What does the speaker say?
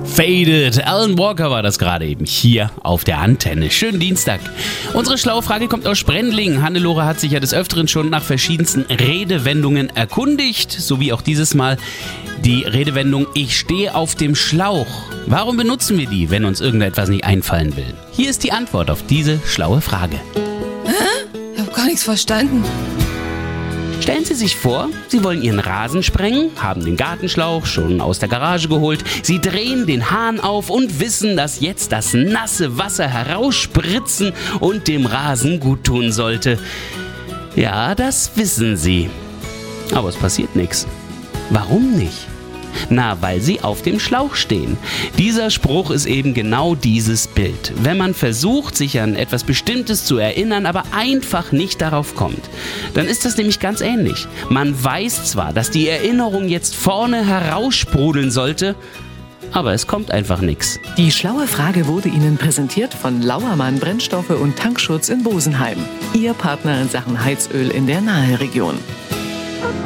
Faded. Alan Walker war das gerade eben hier auf der Antenne. Schönen Dienstag. Unsere schlaue Frage kommt aus Sprendling. Hannelore hat sich ja des Öfteren schon nach verschiedensten Redewendungen erkundigt, so wie auch dieses Mal die Redewendung "Ich stehe auf dem Schlauch". Warum benutzen wir die, wenn uns irgendetwas nicht einfallen will? Hier ist die Antwort auf diese schlaue Frage. Ich habe gar nichts verstanden. Stellen Sie sich vor, Sie wollen Ihren Rasen sprengen, haben den Gartenschlauch schon aus der Garage geholt, Sie drehen den Hahn auf und wissen, dass jetzt das nasse Wasser herausspritzen und dem Rasen gut tun sollte. Ja, das wissen Sie. Aber es passiert nichts. Warum nicht? Na, weil Sie auf dem Schlauch stehen. Dieser Spruch ist eben genau dieses Bild. Wenn man versucht, sich an etwas Bestimmtes zu erinnern, aber einfach nicht darauf kommt, dann ist das nämlich ganz ähnlich. Man weiß zwar, dass die Erinnerung jetzt vorne heraussprudeln sollte, aber es kommt einfach nichts. Die schlaue Frage wurde Ihnen präsentiert von Lauermann Brennstoffe und Tankschutz in Bosenheim. Ihr Partner in Sachen Heizöl in der Naheregion.